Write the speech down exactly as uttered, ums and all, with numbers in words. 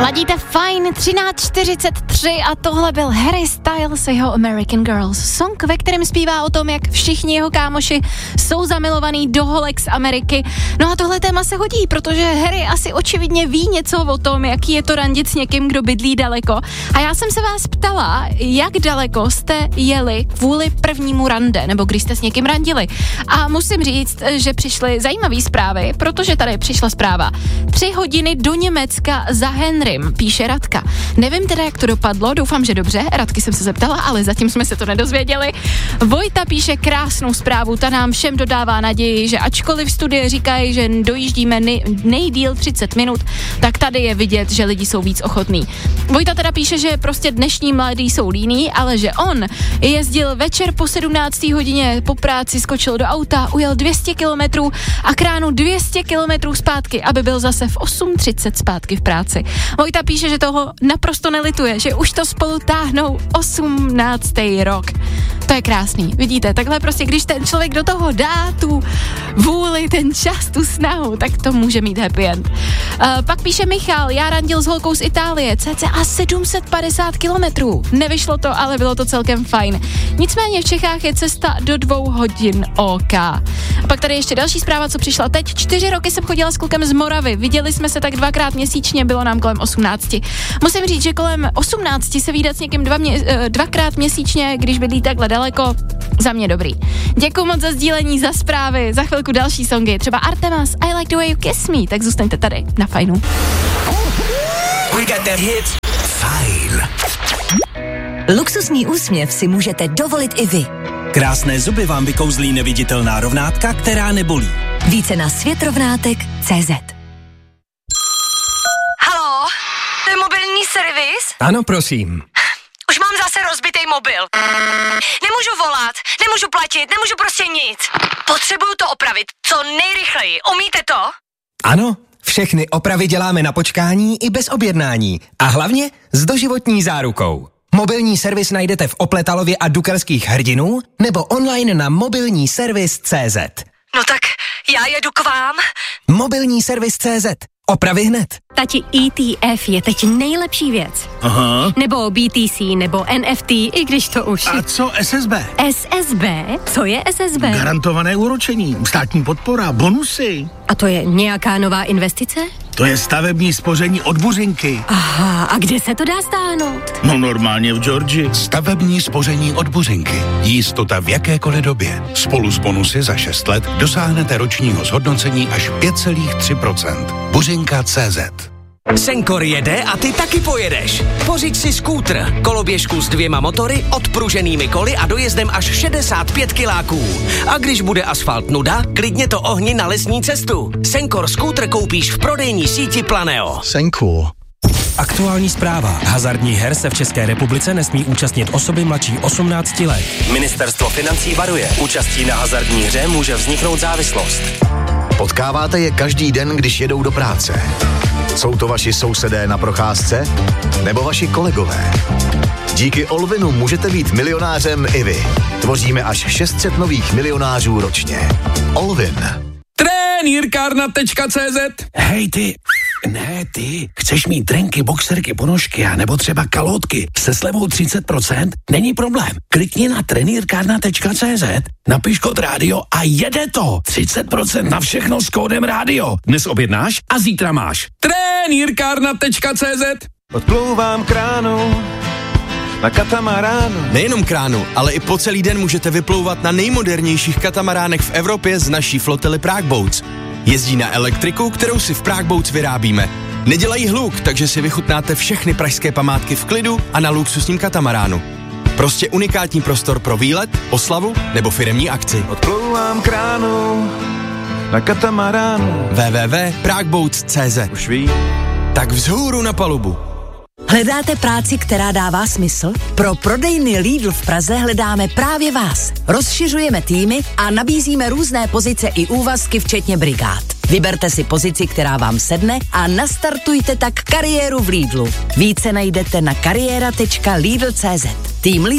Ladíte fajn, třináct čtyřicet tři a tohle byl Harry Styles a jeho American Girls. Song, ve kterém zpívá o tom, jak všichni jeho kámoši jsou zamilovaný do holek z Ameriky. No a tohle téma se hodí, protože Harry asi očividně ví něco o tom, jaký je to randit s někým, kdo bydlí daleko. A já jsem se vás ptala, jak daleko jste jeli kvůli prvnímu rande, nebo když jste s někým randili. A musím říct, že přišly zajímavé zprávy, protože tady přišla zpráva. Tři hodiny do Německa za Henrym, píše Radka. Nevím teda, jak to dopadlo, doufám, že dobře, Radky jsem se zeptala, ale zatím jsme se to nedozvěděli. Vojta píše krásnou zprávu, ta nám všem dodává naději, že ačkoliv studie říkají, že dojíždíme nej, nejdýl třicet minut, tak tady je vidět, že lidi jsou víc ochotní. Vojta teda píše, že prostě dnešní mladí jsou líní, ale že on jezdil večer po sedmnácté hodině po práci, skočil do auta, ujel dvě stě kilometrů a k ránu dvě stě kilometrů zpátky, aby byl zase v osm třicet zpátky v práci. Vojta píše, že toho naprosto nelituje, že už to spolu táhnou osmnáctý rok. To je krásný, vidíte, takhle prostě, když ten člověk do toho dá tu vůli, ten čas, tu snahu, tak to může mít happy end. Uh, pak píše Michal, já randil s holkou z Itálie, cca sedm set padesát kilometrů. Nevyšlo to, ale bylo to celkem fajn. Nicméně v Čechách je cesta do dvou hodin OK. A pak tady ještě další zpráva, co přišla teď. Čtyři roky jsem chodila s klukem z Moravy, viděli jsme se tak dvakrát měsíčně, bylo nám kolem osmnácti. Musím říct, že kolem osmnácti se vídat s někým dva mě, dvakrát měsíčně, když bydlí takhle daleko, za mě dobrý. Děkuju moc za sdílení, za zprávy, za chvilku další songy, třeba Artemas, I Like the Way You Kiss Me, tak zůstaňte tady na Fajnu. We got that hit. Fajn. Luxusní úsměv si můžete dovolit i vy. Krásné zuby vám vykouzlí neviditelná rovnátka, která nebolí. Více na světrovnátek tečka cé zet. Haló, to je mobilní servis? Ano, prosím. Už mám zase rozbitý mobil. Nemůžu volat, nemůžu platit, nemůžu prostě nic. Potřebuju to opravit co nejrychleji. Umíte to? Ano, všechny opravy děláme na počkání i bez objednání. A hlavně s doživotní zárukou. Mobilní servis najdete v Opletalově a Dukelských Hrdinů nebo online na mobilní servis tečka cé zet. No tak já jedu k vám. Mobilní servis tečka cé zet. Opravy hned. Tati, E T F je teď nejlepší věc. Aha. Nebo B T C, nebo N F T, i když to už... A co S S B? S S B? Co je S S B? Garantované úročení, státní podpora, bonusy. A to je nějaká nová investice? To je stavební spoření od Buřinky. Aha, a kde se to dá stáhnout? No normálně v Georgii. Stavební spoření od Buřinky. Jistota v jakékoliv době. Spolu s bonusy za šest let dosáhnete ročního zhodnocení až pět celá tři procenta. Buřinka tečka cé zet. Senkor jede a ty taky pojedeš. Pořiď si skútr, koloběžku s dvěma motory, odpruženými koly a dojezdem až šedesát pět kiláků. A když bude asfalt nuda, klidně to ohni na lesní cestu. Senkor skútr koupíš v prodejní síti Planeo. Senkor. Aktuální zpráva. Hazardních her se v České republice nesmí účastnit osoby mladší osmnácti let. Ministerstvo financí varuje. Účastí na hazardní hře může vzniknout závislost. Potkáváte je každý den, když jedou do práce. Jsou to vaši sousedé na procházce? Nebo vaši kolegové? Díky Olvinu můžete být milionářem i vy. Tvoříme až šest set nových milionářů ročně. Olvin. Trenýrkárna tečka cé zet. Hej ty, ne ty, chceš mít trenky, boxerky, ponožky a nebo třeba kalotky se slevou třicet procent? Není problém. Klikni na trenýrkárna tečka cé zet, napiš kód rádio a jede to. třicet procent na všechno s kódem rádio. Dnes objednáš a zítra máš. Trenýrkárna tečka cé zet. Odplouvám kránu na katamaránu. Nejenom kránu, ale i po celý den můžete vyplouvat na nejmodernějších katamaránech v Evropě z naší flotily Prague Boats. Jezdí na elektriku, kterou si v Prague Boats vyrábíme. Nedělají hluk, takže si vychutnáte všechny pražské památky v klidu a na luxusním katamaránu. Prostě unikátní prostor pro výlet, oslavu nebo firemní akci. Odplouvám kránu na katamaránu. w w w tečka pragueboats tečka cé zet. Už ví. Tak vzhůru na palubu. Hledáte práci, která dává smysl? Pro prodejny Lidl v Praze hledáme právě vás. Rozšiřujeme týmy a nabízíme různé pozice i úvazky, včetně brigád. Vyberte si pozici, která vám sedne a nastartujte tak kariéru v Lidlu. Více najdete na kariéra tečka lidl tečka cé zet. Tým Lidl